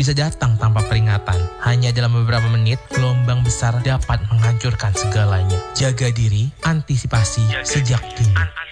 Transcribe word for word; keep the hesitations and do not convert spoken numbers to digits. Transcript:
bisa datang tanpa peringatan. Hanya dalam beberapa menit, gelombang besar dapat menghancurkan segalanya. Jaga diri, antisipasi sejak dini.